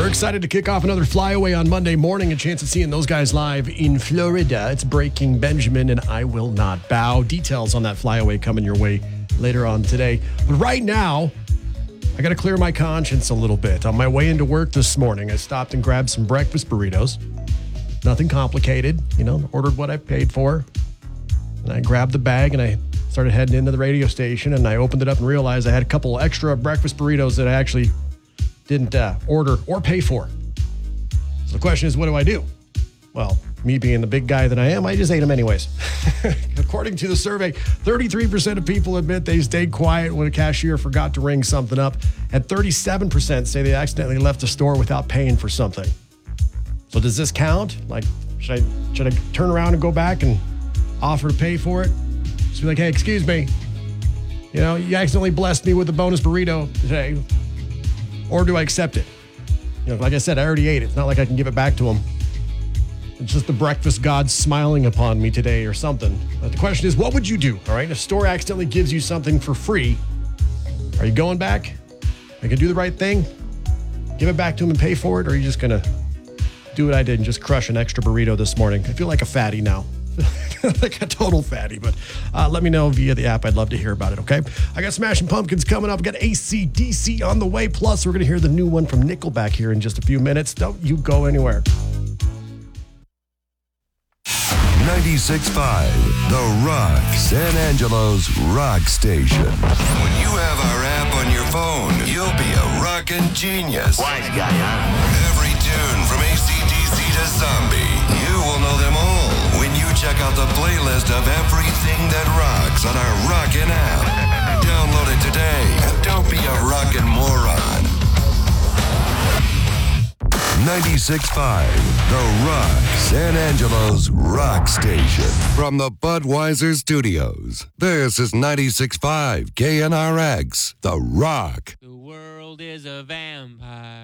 We're excited to kick off another flyaway on Monday morning. A chance of seeing those guys live in Florida. It's Breaking Benjamin and I Will Not Bow. Details on that flyaway coming your way later on today. But right now, I got to clear my conscience a little bit. On my way into work this morning, I stopped and grabbed some breakfast burritos. Nothing complicated, ordered what I paid for. And I grabbed the bag and I started heading into the radio station, and I opened it up and realized I had a couple extra breakfast burritos that I actually didn't order or pay for. So the question is, what do I do? Well, me being the big guy that I am, I just ate them anyways. According to the survey, 33% of people admit they stayed quiet when a cashier forgot to ring something up, and 37% say they accidentally left the store without paying for something. So does this count? Like, should I turn around and go back and offer to pay for it? Just be like, hey, excuse me, you accidentally blessed me with a bonus burrito today. Or do I accept it? Like I said, I already ate it. It's not like I can give it back to him. It's just the breakfast god smiling upon me today or something. But the question is, what would you do? All right, if a store accidentally gives you something for free, are you going back? Are you gonna do the right thing? Give it back to him and pay for it? Or are you just gonna do what I did and just crush an extra burrito this morning? I feel like a fatty now. Like a total fatty, but let me know via the app. I'd love to hear about it, okay? I got Smashing Pumpkins coming up. I got AC/DC on the way. Plus, we're going to hear the new one from Nickelback here in just a few minutes. Don't you go anywhere. 96.5, The Rock, San Angelo's rock station. When you have our app on your phone, you'll be a rockin' genius. Wise guy, huh? Every tune from AC/DC to Zombie, you will know them all when you check out the playlist of everything that rocks on our Rockin' app. Download it today and don't be a rockin' moron. 96.5, The Rock, San Angelo's rock station. From the Budweiser Studios, this is 96.5 KNRX, The Rock. The world is a vampire.